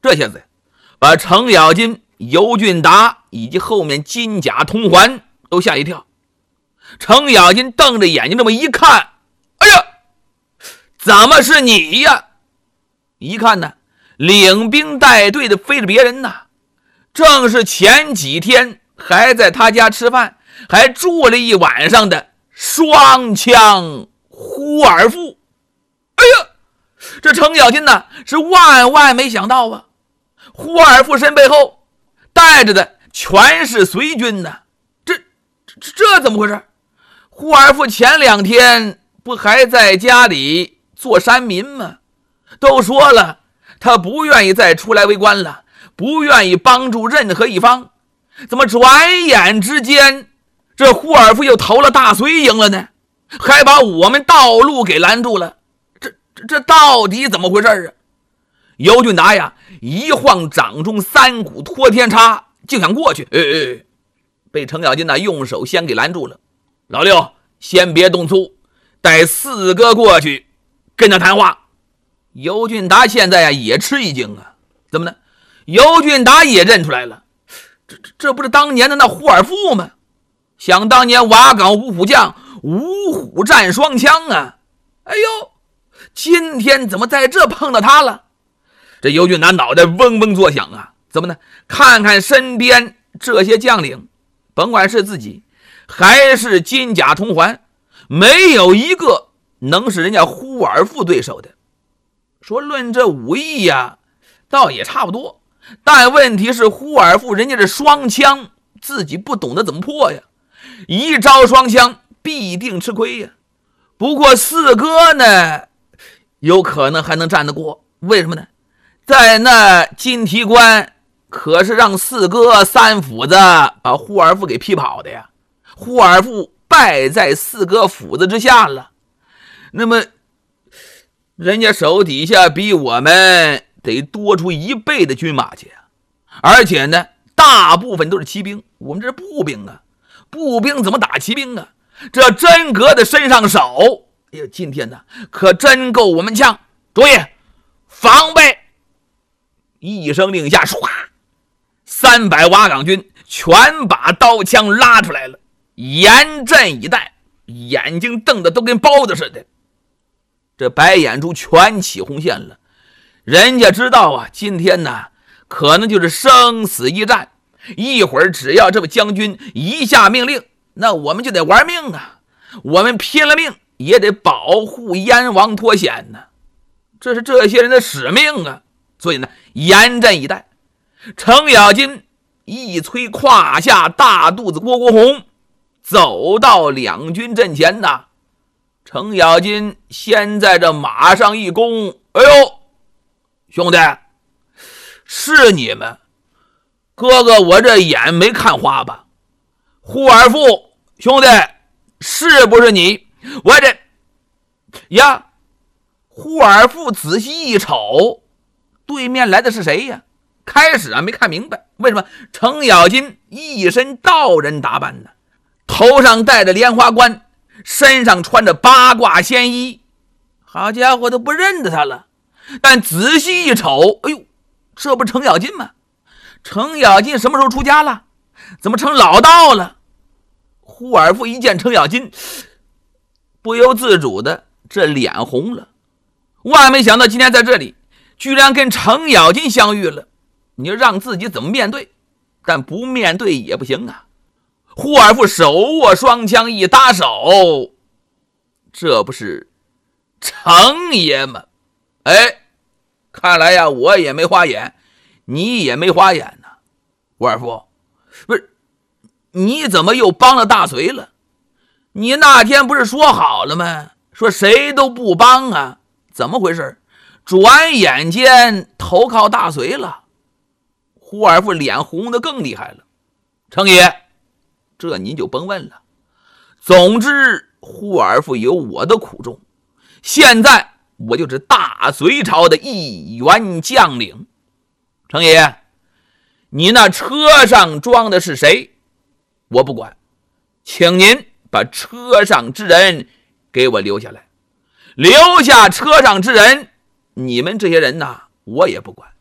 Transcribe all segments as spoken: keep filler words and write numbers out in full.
这下子把程咬金、尤俊达以及后面金甲通环都吓一跳。程咬金瞪着眼睛这么一看，哎呀，怎么是你呀？一看呢，领兵带队的非是别人呐，正是前几天还在他家吃饭还住了一晚上的双枪呼尔父。哎呀，这程咬金呢是万万没想到啊，呼尔父身背后带着的全是随军呢，这这这怎么回事？呼尔父前两天不还在家里做山民吗？都说了他不愿意再出来为官了，不愿意帮助任何一方，怎么转眼之间这呼尔父又投了大隋营了呢？还把我们道路给拦住了，这这这到底怎么回事啊？尤俊达呀一晃掌中三股托天叉，就想过去，哎哎，被程咬金呢用手先给拦住了。老六，先别动粗，带四哥过去跟他谈话。尤俊达现在呀也吃一惊啊，怎么呢？尤俊达也认出来了，这这这不是当年的那呼尔父吗？想当年瓦岗五虎将，五虎战双枪啊！哎呦，今天怎么在这碰到他了？这尤俊达脑袋嗡嗡作响啊！怎么呢？看看身边这些将领，甭管是自己还是金甲同环，没有一个能是人家呼尔父对手的。说论这武艺呀，倒也差不多，但问题是呼尔父人家这双枪自己不懂得怎么破呀，一招双枪必定吃亏呀。不过四哥呢，有可能还能战得过，为什么呢？在那金提关可是让四哥三斧子把呼尔父给劈跑的呀，呼尔父败在四哥斧子之下了。那么人家手底下比我们得多出一倍的军马去啊，而且呢大部分都是骑兵，我们这是步兵啊，步兵怎么打骑兵啊？这真格的身上手，哎呀，今天呢可真够我们呛。注意防备！一声令下，唰，三百瓦岗军全把刀枪拉出来了，严阵以待，眼睛瞪得都跟包子似的。这白眼珠全起红线了，人家知道啊，今天呢可能就是生死一战，一会儿只要这位将军一下命令，那我们就得玩命啊，我们拼了命也得保护燕王脱险呢，这是这些人的使命啊。所以呢严阵以待。程咬金一催胯下大肚子郭国宏走到两军阵前呐，程咬金先在这马上一弓，哎呦，兄弟，是你们？哥哥我这眼没看花吧？呼尔父兄弟，是不是你？我这呀，呼尔父仔细一瞅，对面来的是谁呀？开始啊没看明白，为什么程咬金一身道人打扮呢？头上戴着莲花冠，身上穿着八卦仙衣，好家伙都不认得他了。但仔细一瞅，哎呦，这不程咬金吗？程咬金什么时候出家了？怎么成老道了？呼尔父一见程咬金，不由自主的这脸红了。万没想到今天在这里居然跟程咬金相遇了，你让自己怎么面对？但不面对也不行啊。呼尔父手握双枪一搭手，这不是程爷吗？哎，看来呀我也没花眼，你也没花眼呢。呼尔父，不是，你怎么又帮了大隋了？你那天不是说好了吗？说谁都不帮啊，怎么回事？转眼间投靠大隋了。呼尔父脸红得更厉害了。程爷，这您就甭问了。总之呼尔父有我的苦衷，现在我就是大隋朝的一员将领。程爷，你那车上装的是谁？我不管，请您把车上之人给我留下来。留下车上之人，你们这些人呐，我也不管。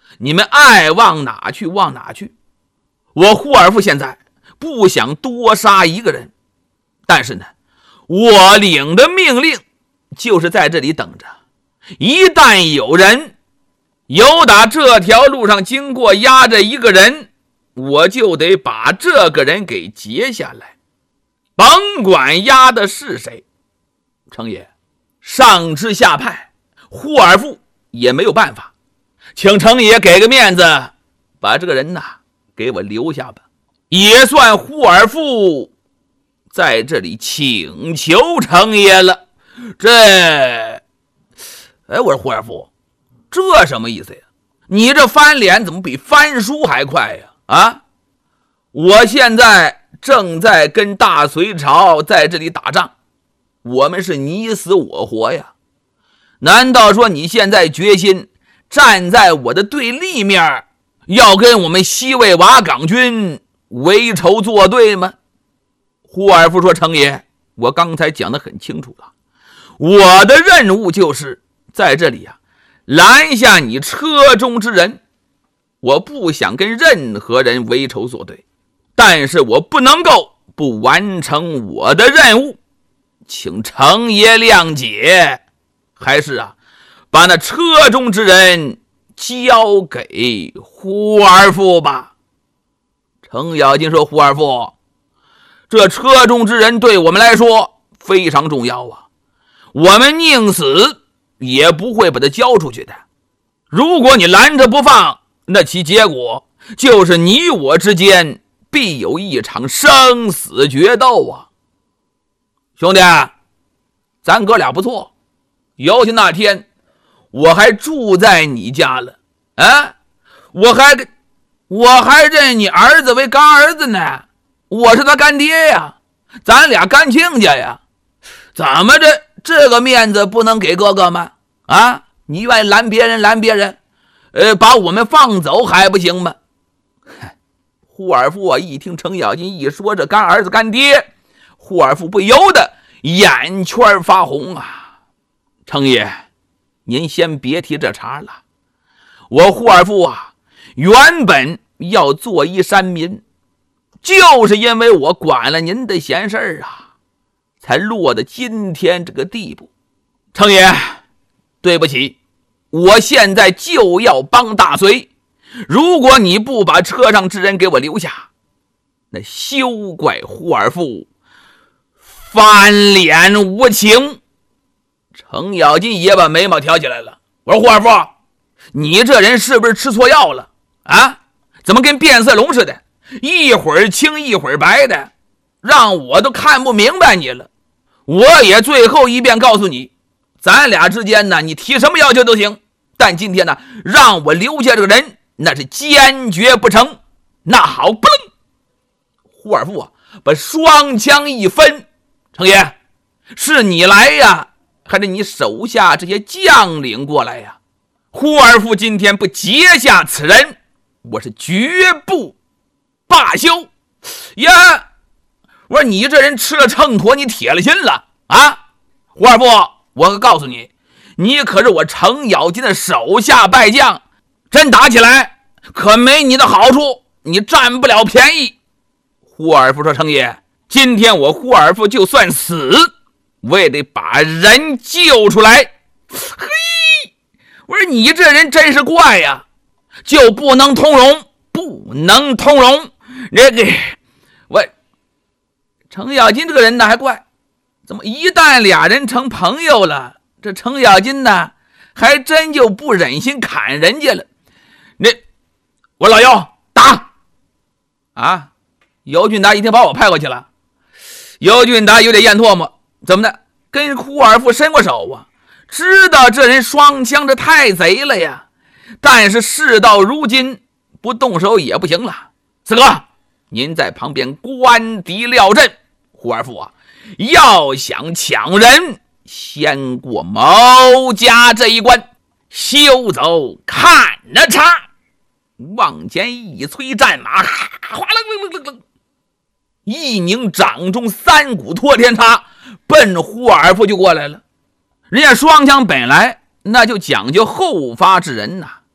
你们爱往哪去往哪去。我胡尔夫现在不想多杀一个人，但是呢，我领的命令就是在这里等着，一旦有人有打这条路上经过压着一个人，我就得把这个人给截下来，甭管压的是谁。程爷，上至下派，胡尔夫也没有办法，请程爷给个面子，把这个人呐给我留下吧，也算胡尔夫在这里请求程爷了。这，哎，我说胡尔夫，这什么意思呀？你这翻脸怎么比翻书还快呀？啊，我现在正在跟大隋朝在这里打仗，我们是你死我活呀。难道说你现在决心站在我的对立面，要跟我们西魏瓦岗军为仇作对吗？胡尔夫说，程爷，我刚才讲得很清楚了，我的任务就是在这里啊拦下你车中之人，我不想跟任何人为仇作对，但是我不能够不完成我的任务，请程爷谅解，还是啊把那车中之人交给胡尔夫吧。程咬金说，胡尔夫，这车中之人对我们来说非常重要啊，我们宁死也不会把他交出去的。如果你拦着不放，那其结果就是你我之间必有一场生死决斗啊。兄弟，咱哥俩不错，尤其那天我还住在你家了啊，我还我还认你儿子为干儿子呢，我是他干爹呀，咱俩干亲家呀，怎么这这个面子不能给哥哥吗？啊，你愿意拦别人拦别人，呃，把我们放走还不行吗？胡尔夫啊，一听程咬金一说这干儿子干爹，胡尔夫不由得眼圈发红啊。程爷，您先别提这茬了，我胡尔夫啊，原本要做一山民，就是因为我管了您的闲事啊，才落得今天这个地步。程爷，对不起，我现在就要帮大隋，如果你不把车上之人给我留下，那休怪胡尔夫翻脸无情。程咬金也把眉毛挑起来了，我说胡尔夫，你这人是不是吃错药了啊？怎么跟变色龙似的，一会儿青一会儿白的，让我都看不明白你了。我也最后一遍告诉你，咱俩之间呢，你提什么要求都行，但今天呢，让我留下这个人，那是坚决不成。那好，嘣！胡尔夫啊，把双枪一分，程爷，是你来呀，还是你手下这些将领过来呀？胡尔夫今天不截下此人，我是绝不罢休呀！我说你这人吃了秤砣，你铁了心了啊！胡尔夫，我告诉你，你可是我程咬金的手下败将，真打起来可没你的好处，你占不了便宜。胡尔夫说，程爷，今天我胡尔夫就算死，我也得把人救出来。嘿，我说你这人真是怪呀，就不能通融，不能通融。这个我程咬金这个人呢还怪，怎么一旦俩人成朋友了，这程咬金呢还真就不忍心砍人家了。那我老尤打啊！尤俊达一听把我派过去了，尤俊达有点咽唾沫，怎么的？跟胡尔夫伸过手啊，知道这人双枪这太贼了呀，但是事到如今不动手也不行了。四哥，您在旁边观敌料阵，胡尔夫啊，要想抢人，先过毛家这一关，休走看着查。往前一催战马，哗楞楞楞楞，一拧掌中三股托天叉，奔胡尔夫就过来了。人家双枪本来那就讲究后发制人呐、啊，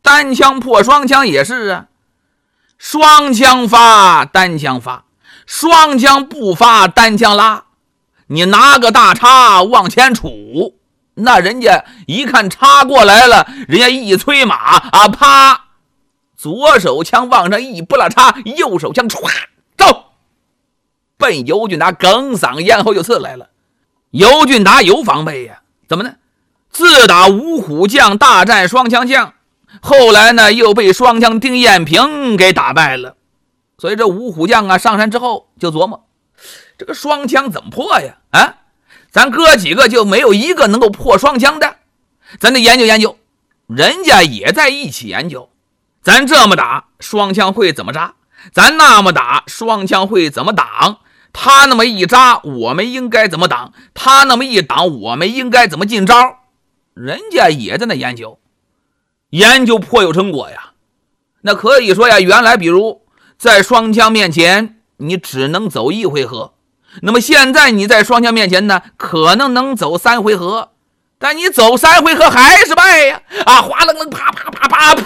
单枪破双枪也是啊，双枪发，单枪发，双枪不发，单枪拉。你拿个大叉往前杵，那人家一看叉过来了，人家一催马啊，啪，左手枪往上一拨拉叉，右手枪唰走，奔尤俊达哽嗓咽喉就刺来了。尤俊达有防备呀、啊，怎么呢？自打五虎将大战双枪将，后来呢又被双枪丁彦平给打败了。所以这五虎将啊上山之后就琢磨，这个双枪怎么破呀？啊，咱哥几个就没有一个能够破双枪的，咱得研究研究。人家也在一起研究，咱这么打双枪会怎么扎，咱那么打双枪会怎么挡，他那么一扎我们应该怎么挡，他那么一挡我们应该怎么进招。人家也在那研究，研究颇有成果呀。那可以说呀，原来比如在双枪面前你只能走一回合，那么现在你在双枪面前呢可能能走三回合，但你走三回合还是败呀！啊，哗楞楞，啪啪啪啪，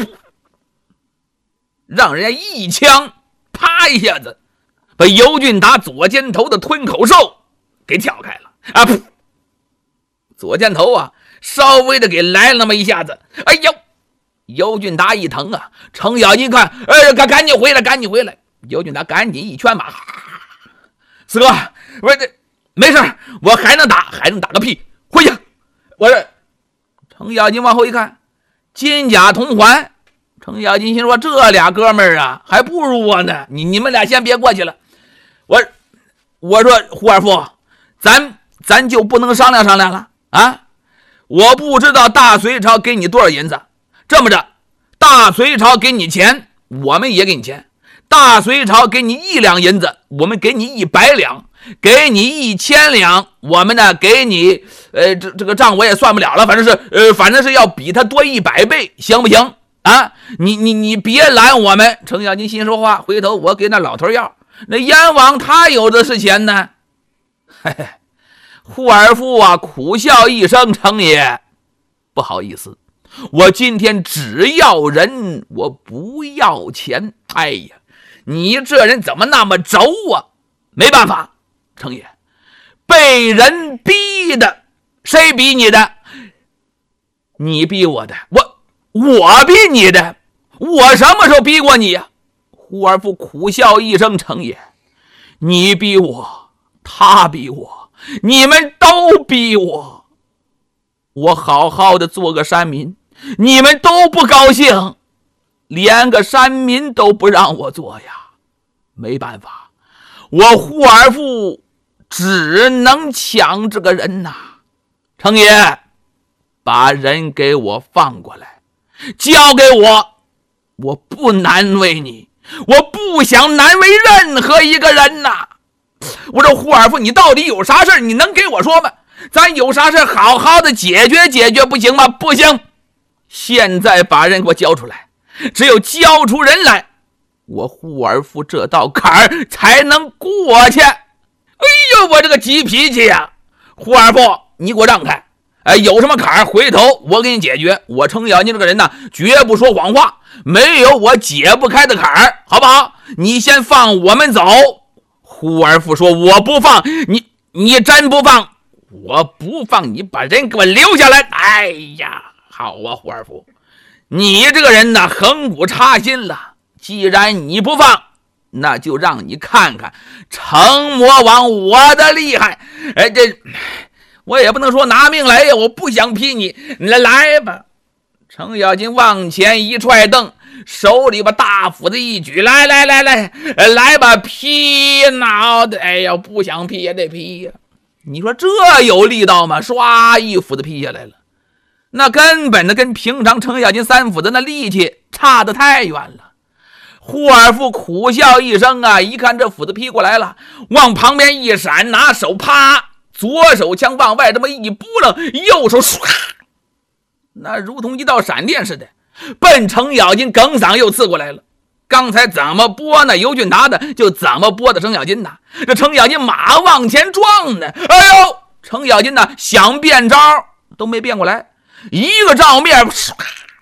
让人家一枪啪一下子把尤俊达左肩头的吞口兽给挑开了啊！噗，左肩头啊稍微的给来了那么一下子，哎呦，尤俊达一疼啊，程咬金看，哎，赶赶紧回来，赶紧回来！尤俊达赶紧一圈马，四哥，我这没事，我还能打，还能打个屁，回去！我这程咬金往后一看，金甲铜环。程咬金心说：“这俩哥们儿啊，还不如我呢。你你们俩先别过去了。我我说胡二夫，咱咱就不能商量商量了啊？我不知道大隋朝给你多少银子。这么着，大隋朝给你钱，我们也给你钱。大隋朝给你一两银子，我们给你一百两。给你一千两，我们呢给你，呃，这这个账我也算不了了，反正是，呃，反正是要比他多一百倍，行不行？啊，你你你别拦我们！”程咬金心说话，回头我给那老头要，那阎王他有的是钱呢。嘿嘿，胡尔夫啊，苦笑一声：“程爷，不好意思，我今天只要人，我不要钱。哎呀，你这人怎么那么轴啊？没办法。”程爷，被人逼的，谁逼你的？你逼我的。我我逼你的？我什么时候逼过你呀、啊？胡二夫苦笑一声：“程爷，你逼我，他逼我，你们都逼我。我好好的做个山民，你们都不高兴，连个山民都不让我做呀。没办法，我胡二夫只能抢这个人呐、啊。程爷，把人给我放过来，交给我，我不难为你，我不想难为任何一个人呐、啊。我说胡二夫，你到底有啥事你能给我说吗？咱有啥事好好的解决解决，不行吗？不行，现在把人给我交出来，只有交出人来，我胡二夫这道坎儿才能过去。哎呦，我这个急脾气呀、啊！胡二夫，你给我让开！哎，有什么坎儿，回头我给你解决。我程咬金这个人呢，绝不说谎话，没有我解不开的坎儿，好不好？你先放我们走。胡二夫说：“我不放你，你真不放？我不放你，把人给我留下来。”哎呀，好啊，胡二夫，你这个人呢，横骨插心了。既然你不放，那就让你看看程魔王我的厉害。哎，这我也不能说拿命来呀，我不想劈你，来来吧。程咬金往前一踹蹬，手里把大斧子一举，来来来来来吧，劈脑袋！哎呀，不想劈也得劈呀。你说这有力道吗？唰，一斧子劈下来了，那根本的跟平常程咬金三斧子那力气差得太远了。胡二夫苦笑一声啊，一看这斧子劈过来了，往旁边一闪，拿手啪，左手枪往外这么一拨楞，右手唰，那如同一道闪电似的，奔程咬金哽嗓又刺过来了。刚才怎么拨呢？尤俊达的就怎么拨的程咬金呐。这程咬金马往前撞呢，哎呦，程咬金呢想变招都没变过来，一个照面唰，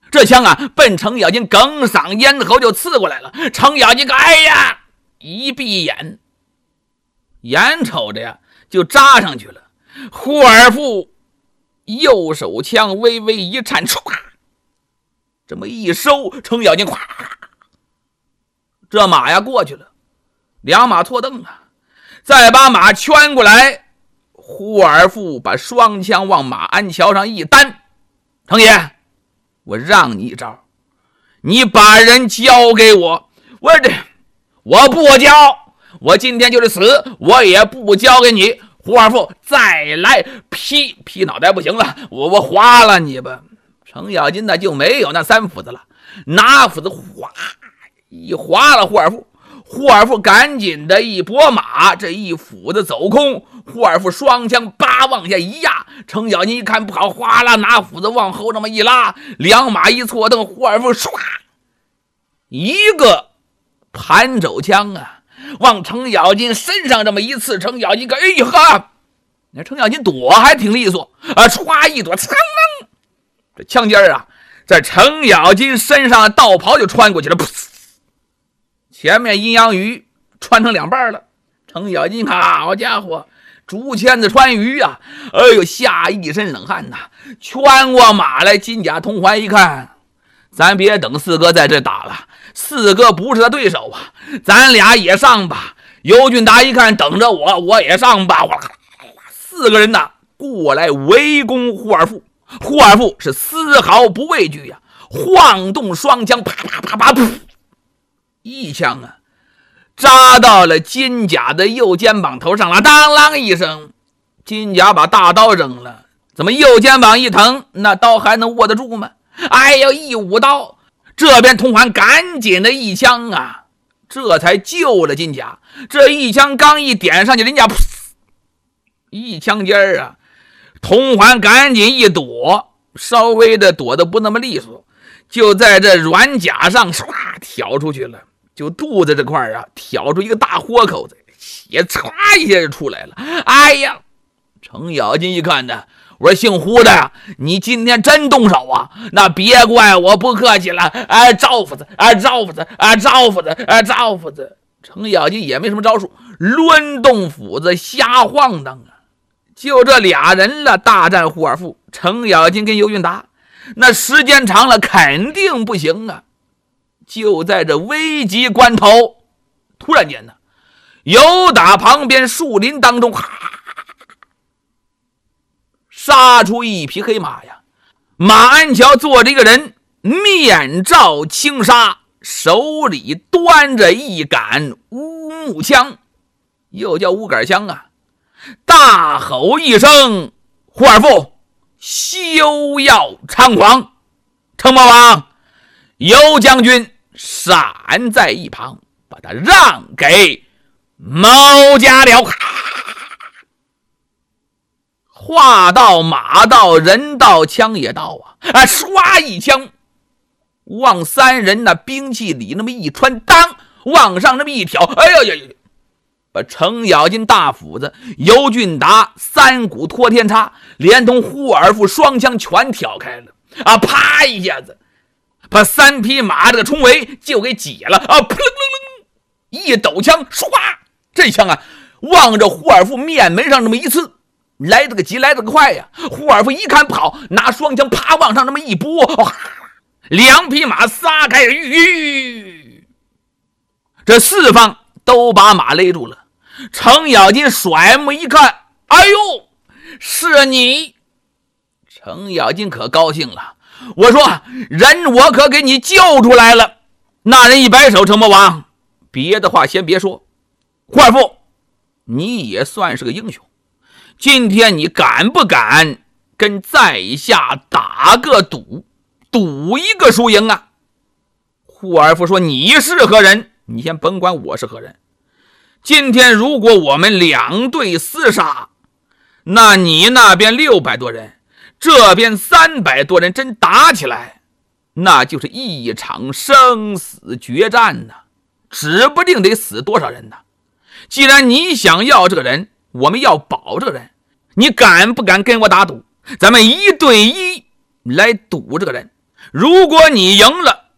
这枪啊，奔程咬金哽嗓咽喉就刺过来了。程咬金哎呀，一闭眼，眼瞅着呀就扎上去了。霍尔夫右手枪微微一颤，唰，这么一收，程咬金咵，这马呀过去了，两马错蹬啊，再把马圈过来。霍尔夫把双枪往马鞍桥上一担，程爷，我让你一招，你把人交给我，我这我不交，我今天就是死，我也不交给你。胡二富再来劈劈脑袋不行了，我我划了你吧。程咬金呢就没有那三斧子了，拿斧子划一划了胡二富。霍尔夫赶紧的一拨马，这一斧子走空，霍尔夫双枪叭往下一压，程咬金一看不好，哗啦拿斧子往后这么一拉，两马一错蹬，霍尔夫唰一个盘肘枪啊，往程咬金身上这么一刺，程咬金个哎呀，那程咬金躲还挺利索啊，唰一躲，噌，这枪尖啊在程咬金身上道袍就穿过去了，噗，前面阴阳鱼穿成两半了。程咬金好家伙，竹签子穿鱼啊，哎呦吓一身冷汗呐。圈过马来，金甲铜环一看，咱别等四哥在这打了，四哥不是他对手啊，咱俩也上吧。尤俊达一看等着我，我也上吧。四个人呐过来围攻霍尔夫，霍尔夫是丝毫不畏惧呀，晃动双枪，啪啪啪啪，噗，一枪啊扎到了金甲的右肩膀头上了，当啷一声，金甲把大刀扔了，怎么右肩膀一疼，那刀还能握得住吗？哎呦，一舞刀，这边铜环赶紧的一枪啊，这才救了金甲。这一枪刚一点上去，人家噗一枪尖儿啊，铜环赶紧一躲，稍微的躲得不那么利索，就在这软甲上唰挑出去了，就肚子这块啊挑出一个大豁口子，血唰一下就出来了。哎呀，程咬金一看呢，我说姓胡的呀，你今天真动手啊，那别怪我不客气了，哎，招斧子，哎，招斧子，哎，招斧子，哎，招斧子。程咬金也没什么招数，抡动斧子瞎晃荡啊。就这俩人了，大战霍尔夫，程咬金跟尤俊达，那时间长了肯定不行啊。就在这危急关头，突然间呢，由打旁边树林当中杀出一匹黑马呀。马鞍桥坐着一个人，面罩轻纱，手里端着一杆乌木枪，又叫乌杆枪啊。大吼一声，霍尔夫休要猖狂。程魔王，尤将军闪在一旁，把他让给毛家了。话到马到人到枪也到啊，啊唰一枪往三人那兵器里那么一穿，当往上那么一挑，哎呀呀呀，把程咬金大斧子、尤俊达三股托天叉连同霍尔夫双枪全挑开了啊！啪一下子把三匹马这个冲围就给挤了啊！扑棱棱棱，一抖枪，唰，这枪啊望着霍尔夫面门上这么一刺，来这个急来这个快呀！霍尔夫一看不好，拿双枪啪往上这么一拨，哦，两匹马撒开，吁，这四方都把马勒住了。程咬金甩目一看，哎呦，是你！程咬金可高兴了，我说人我可给你救出来了。那人一摆手，程魔王，别的话先别说，霍尔夫你也算是个英雄，今天你敢不敢跟在下打个赌，赌一个输赢啊？霍尔夫说，你是何人？你先甭管我是何人，今天如果我们两队厮杀，那你那边六百多人，这边三百多人，真打起来，那就是一场生死决战呢，指不定得死多少人呢。既然你想要这个人，我们要保这个人，你敢不敢跟我打赌？咱们一对一来赌这个人， 如果你赢了，